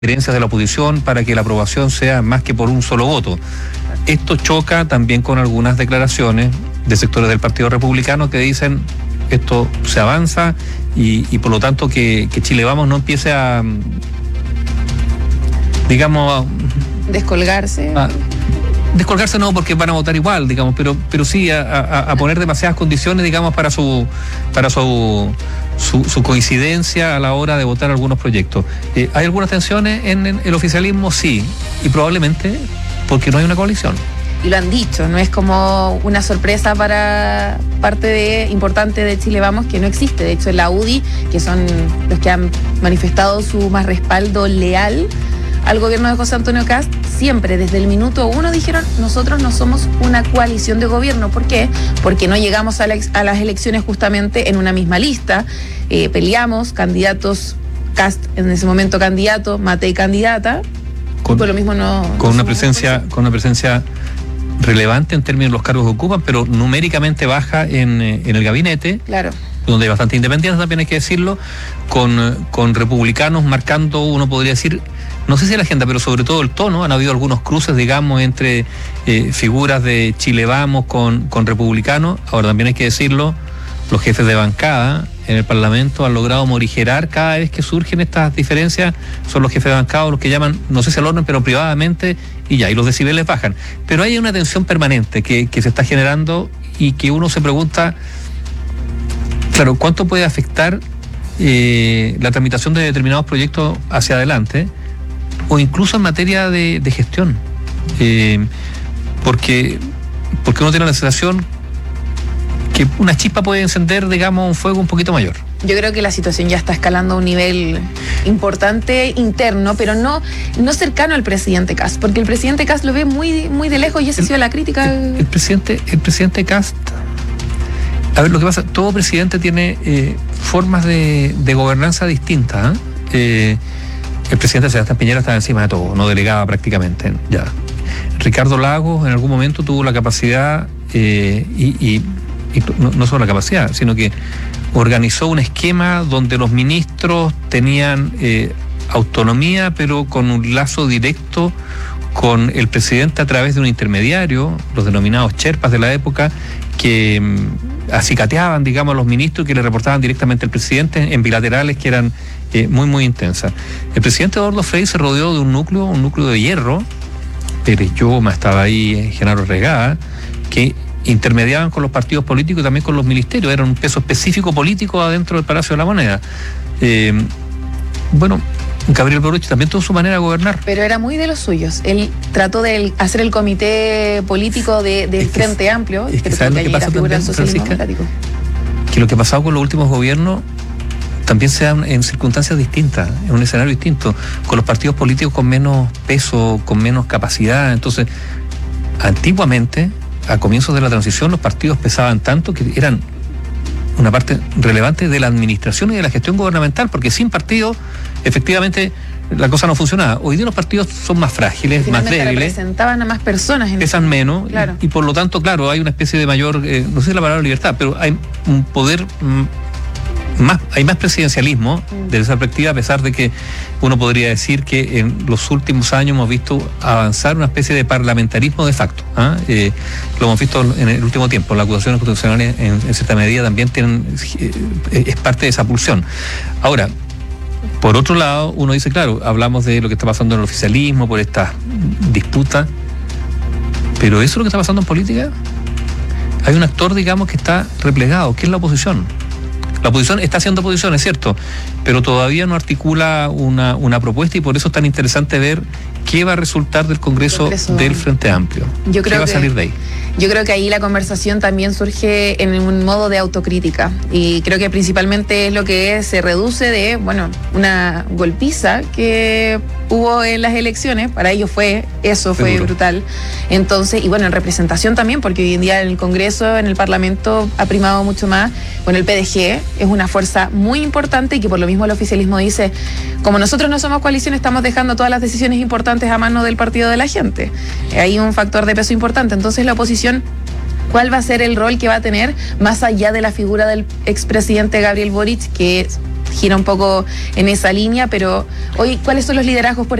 de la oposición para que la aprobación sea más que por un solo voto. Esto choca también con algunas declaraciones de sectores del Partido Republicano que dicen esto se avanza y por lo tanto que Chile Vamos no empiece a, digamos, descolgarse. Descolgarse no, porque van a votar igual, digamos, pero sí a poner demasiadas condiciones, digamos, para su coincidencia a la hora de votar algunos proyectos. ¿Hay algunas tensiones en el oficialismo? Sí, y probablemente porque no hay una coalición. Y lo han dicho, no es como una sorpresa para parte importante de Chile Vamos que no existe. De hecho, en la UDI, que son los que han manifestado su más respaldo leal al gobierno de José Antonio Kast, siempre desde el minuto 1 dijeron: nosotros no somos una coalición de gobierno. ¿Por qué? Porque no llegamos a las elecciones justamente en una misma lista. Peleamos candidatos, Kast en ese momento candidato, Matei candidata, por lo mismo con una presencia relevante en términos de los cargos que ocupan, pero numéricamente baja en el gabinete. Claro. Donde hay bastante independencia, también hay que decirlo, con republicanos marcando, uno podría decir, no sé si la agenda, pero sobre todo el tono. Han habido algunos cruces, digamos, entre figuras de Chile Vamos con republicanos. Ahora también hay que decirlo, los jefes de bancada en el Parlamento han logrado morigerar cada vez que surgen estas diferencias. Son los jefes de bancada los que llaman, no sé si al orden, pero privadamente, y ya, y los decibeles bajan. Pero hay una tensión permanente que se está generando y que uno se pregunta, claro, ¿cuánto puede afectar la tramitación de determinados proyectos hacia adelante? O incluso en materia de gestión. Porque uno tiene la sensación que una chispa puede encender, digamos, un fuego un poquito mayor. Yo creo que la situación ya está escalando a un nivel importante interno, pero no cercano al presidente Kast, porque el presidente Kast lo ve muy, muy de lejos y esa ha sido la crítica. El presidente Kast, a ver, lo que pasa, todo presidente tiene formas de gobernanza distintas. El presidente Sebastián Piñera estaba encima de todo, no delegaba prácticamente. Ya. Ricardo Lagos en algún momento tuvo la capacidad, y no solo la capacidad, sino que organizó un esquema donde los ministros tenían autonomía, pero con un lazo directo con el presidente a través de un intermediario, los denominados Sherpas de la época, que acicateaban, digamos, a los ministros, que le reportaban directamente al presidente en bilaterales que eran muy, muy intensas. El presidente Eduardo Frei se rodeó de un núcleo de hierro. Pérez Lloma estaba ahí, Genaro Regada, que intermediaban con los partidos políticos y también con los ministerios. Era un peso específico político adentro del Palacio de la Moneda. Bueno, Gabriel Boric también tuvo su manera de gobernar. Pero era muy de los suyos. Él trató de hacer el comité político del Frente Amplio, pero ¿sabes lo que pasa también, Francisca? Que lo que ha pasado con los últimos gobiernos también se dan en circunstancias distintas, en un escenario distinto, con los partidos políticos con menos peso, con menos capacidad. Entonces, antiguamente, a comienzos de la transición, los partidos pesaban tanto que eran una parte relevante de la administración y de la gestión gubernamental, porque sin partidos, efectivamente, la cosa no funcionaba. Hoy día los partidos son más frágiles, más débiles. Representaban a más personas. Pesan menos, claro. y por lo tanto, claro, hay una especie de mayor, no sé si la palabra libertad, pero hay un poder hay más presidencialismo desde esa perspectiva, a pesar de que uno podría decir que en los últimos años hemos visto avanzar una especie de parlamentarismo de facto. Lo hemos visto en el último tiempo. Las acusaciones constitucionales en cierta medida también es parte de esa pulsión. Ahora, por otro lado, uno dice, claro, hablamos de lo que está pasando en el oficialismo por estas disputas, pero eso es lo que está pasando en política. Hay un actor, digamos, que está replegado, que es la oposición. La oposición está haciendo oposición, es cierto, pero todavía no articula una propuesta, y por eso es tan interesante ver qué va a resultar del Congreso del Frente Amplio. ¿Qué va a salir de ahí? Yo creo que ahí la conversación también surge en un modo de autocrítica, y creo que principalmente es lo que se reduce de, una golpiza que hubo en las elecciones. Para ellos fue brutal. Entonces, y en representación también, porque hoy en día en el Congreso, en el Parlamento, ha primado mucho más. El PDG es una fuerza muy importante, y que por lo mismo el oficialismo dice, como nosotros no somos coalición, estamos dejando todas las decisiones importantes a mano del partido de la gente. Hay un factor de peso importante. Entonces la oposición, ¿cuál va a ser el rol que va a tener más allá de la figura del expresidente Gabriel Boric, que gira un poco en esa línea, pero hoy, ¿cuáles son los liderazgos, por